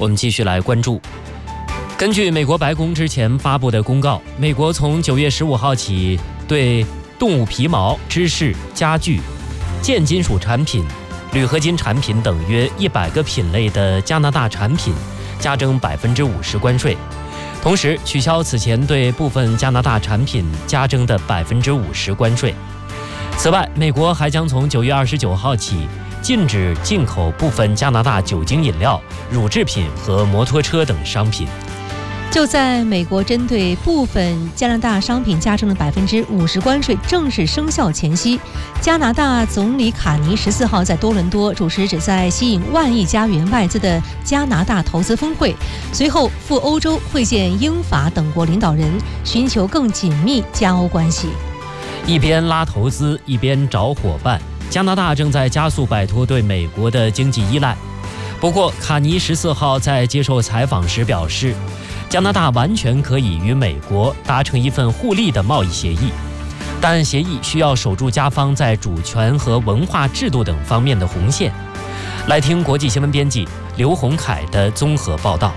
我们继续来关注。根据美国白宫之前发布的公告，美国从9月15号起对动物皮毛、芝士、家具、建金属产品、铝合金产品等约100个品类的加拿大产品加征50%关税，同时取消此前对部分加拿大产品加征的50%关税。此外，美国还将从9月29号起禁止进口部分加拿大酒精饮料、乳制品和摩托车等商品。 就在美国针对部分加拿大商品加征的50%关税正式生效前夕，加拿大总理卡尼14号在多伦多主持旨在吸引1万亿加元外资的加拿大投资峰会，随后赴欧洲会见英法等国领导人，寻求更紧密加欧关系。 一边拉投资，一边找伙伴，加拿大正在加速摆脱对美国的经济依赖。不过，卡尼14号在接受采访时表示，加拿大完全可以与美国达成一份互利的贸易协议，但协议需要守住加方在主权和文化制度等方面的红线。来听国际新闻编辑刘洪凯的综合报道。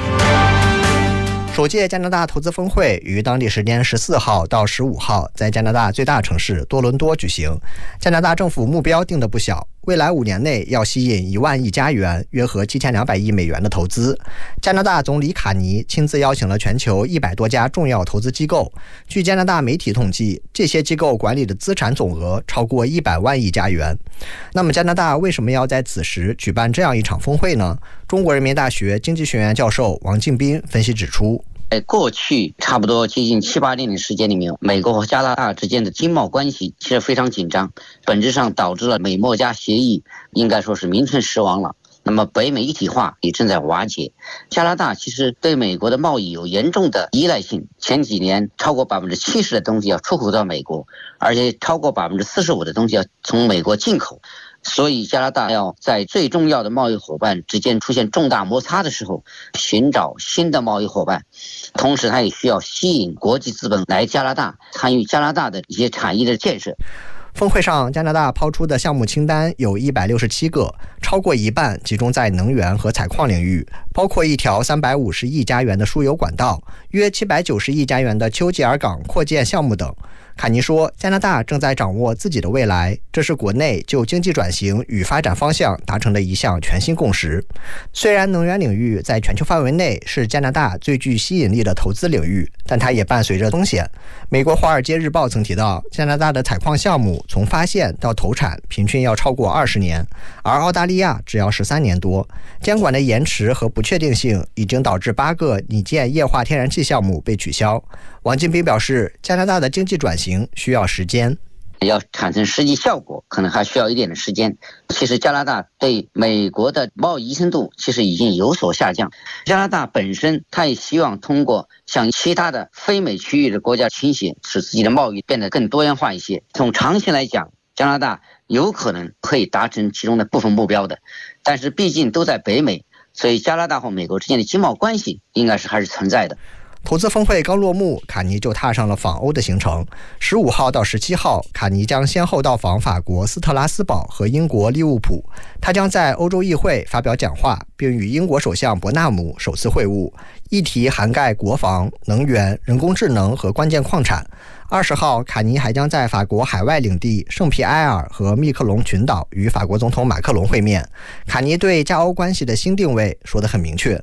首届加拿大投资峰会于当地时间14号到15号在加拿大最大城市多伦多举行。加拿大政府目标定得不小，未来5年内要吸引1万亿加元，约合7200亿美元的投资。加拿大总理卡尼亲自邀请了全球100多家重要投资机构。据加拿大媒体统计，这些机构管理的资产总额超过100万亿加元。那么加拿大为什么要在此时举办这样一场峰会呢？中国人民大学经济学院教授王敬斌分析指出， 在过去差不多接近7-8年的时间里面，美国和加拿大之间的经贸关系其实非常紧张，本质上导致了美墨加协议应该说是名存实亡了。那么北美一体化也正在瓦解。加拿大其实对美国的贸易有严重的依赖性，前几年超过70%的东西要出口到美国，而且超过45%的东西要从美国进口。所以加拿大要在最重要的贸易伙伴之间出现重大摩擦的时候，寻找新的贸易伙伴，同时它也需要吸引国际资本来加拿大参与加拿大的一些产业的建设。 峰会上，加拿大抛出的项目清单有167个，超过一半集中在能源和采矿领域，包括一条350亿加元的输油管道，约790亿加元的丘吉尔港扩建项目等。卡尼说，加拿大正在掌握自己的未来，这是国内就经济转型与发展方向达成的一项全新共识。虽然能源领域在全球范围内是加拿大最具吸引力的投资领域，但它也伴随着风险。美国《华尔街日报》曾提到，加拿大的采矿项目从发现到投产平均要超过20年，而澳大利亚只要13年多。监管的延迟和不确定性已经导致8个拟建液化天然气项目被取消。王敬斌表示，加拿大的经济转型需要时间， 要产生实际效果可能还需要一点的时间。其实加拿大对美国的贸易依存度其实已经有所下降，加拿大本身它也希望通过向其他的非美区域的国家倾斜，使自己的贸易变得更多元化一些。从长期来讲，加拿大有可能可以达成其中的部分目标的，但是毕竟都在北美，所以加拿大和美国之间的经贸关系应该是还是存在的。 投资峰会刚落幕，卡尼就踏上了访欧的行程。15号到17号，卡尼将先后到访法国斯特拉斯堡和英国利物浦。他将在欧洲议会发表讲话，并与英国首相伯纳姆首次会晤，议题涵盖国防、能源、人工智能和关键矿产。20号，卡尼还将在法国海外领地圣皮埃尔和密克隆群岛与法国总统马克龙会面。卡尼对加欧关系的新定位说得很明确，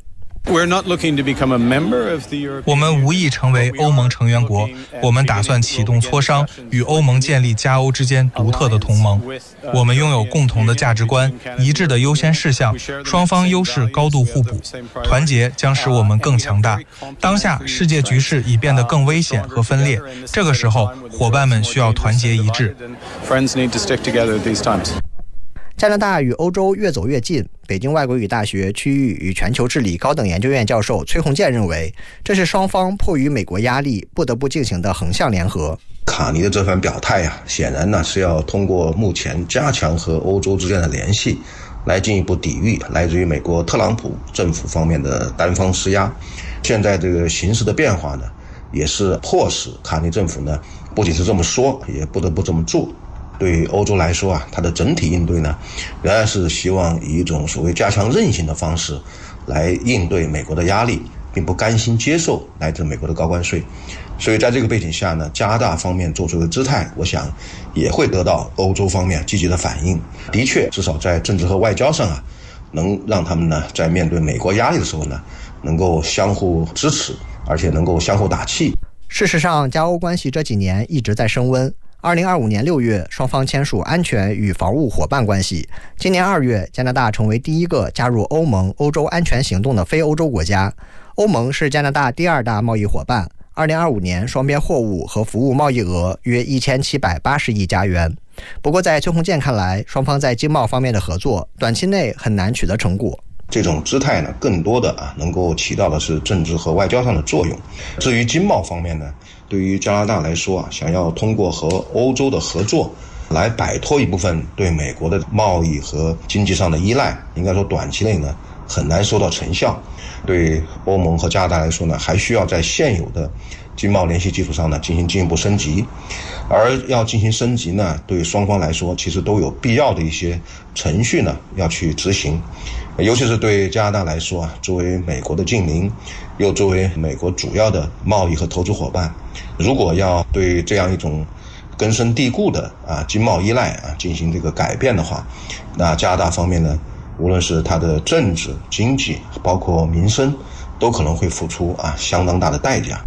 我们无意成为欧盟成员国，我们打算启动磋商，与欧盟建立加欧之间独特的同盟。我们拥有共同的价值观，一致的优先事项，双方优势高度互补，团结将使我们更强大。当下世界局势已变得更危险和分裂，这个时候伙伴们需要团结一致。 加拿大与欧洲越走越近，北京外国语大学区域与全球治理高等研究院教授崔洪建认为，这是双方迫于美国压力不得不进行的横向联合。 卡尼的这番表态显然是要通过目前加强和欧洲之间的联系，来进一步抵御来自于美国特朗普政府方面的单方施压。现在这个形势的变化也是迫使卡尼政府不仅是这么说，也不得不这么做。 对欧洲来说啊，它的整体应对呢，仍然是希望以一种所谓加强韧性的方式来应对美国的压力，并不甘心接受来自美国的高关税。所以在这个背景下呢，加拿大方面做出的姿态，我想也会得到欧洲方面积极的反应。的确，至少在政治和外交上啊，能让他们呢在面对美国压力的时候呢，能够相互支持，而且能够相互打气。 事实上，加欧关系这几年一直在升温。2025年6月，双方签署安全与防务伙伴关系。今年2月，加拿大成为第一个加入欧盟欧洲安全行动的非欧洲国家。欧盟是加拿大第2大贸易伙伴。2025年，双边货物和服务贸易额约1780亿加元。不过，在崔洪建看来，双方在经贸方面的合作，短期内很难取得成果。 这种姿态呢，更多的能够起到的是政治和外交上的作用。至于经贸方面呢，对于加拿大来说想要通过和欧洲的合作来摆脱一部分对美国的贸易和经济上的依赖，应该说短期内呢很难收到成效。对欧盟和加拿大来说呢，还需要在现有的经贸联系基础上呢进一步升级。而要进行升级呢，对双方来说其实都有必要的一些程序呢要去执行。尤其是对加拿大来说作为美国的近邻，又作为美国主要的贸易和投资伙伴，如果要对这样一种根深蒂固的经贸依赖进行这个改变的话，那加拿大方面呢，无论是它的政治、经济，包括民生，都可能会付出相当大的代价。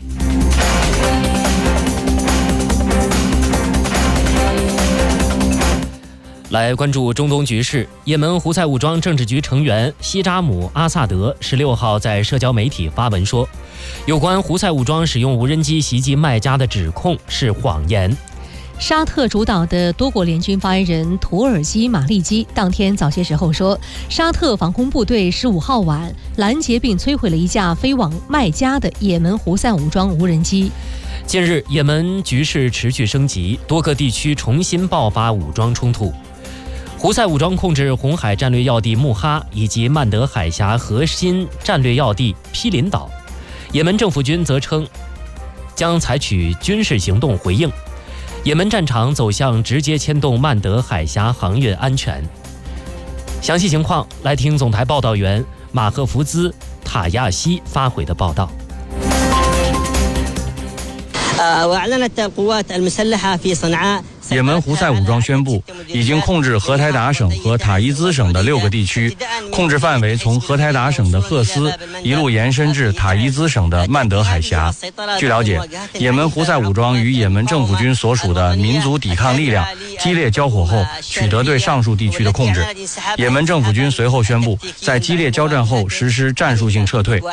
来关注中东局势，也门胡塞武装政治局成员西扎姆·阿萨德16号在社交媒体发文说，有关胡塞武装使用无人机袭击麦加的指控是谎言。 沙特主导的多国联军发言人土耳其马利基当天早些时候说，沙特防空部队15号晚拦截并摧毁了一架飞往麦加的也门胡塞武装无人机。 近日，也门局势持续升级，多个地区重新爆发武装冲突。胡塞武装控制红海战略要地穆哈以及曼德海峡核心战略要地毗邻岛，也门政府军则称将采取军事行动回应。也门战场走向直接牵动曼德海峡航运安全。详细情况来听总台报道员马赫福兹·塔亚西发回的报道。 也门胡塞武装宣布，已经控制荷台达省和塔伊兹省的6个地区，控制范围从荷台达省的赫斯一路延伸至塔伊兹省的曼德海峡。据了解，也门胡塞武装与也门政府军所属的民族抵抗力量激烈交火后，取得对上述地区的控制。也门政府军随后宣布，在激烈交战后实施战术性撤退。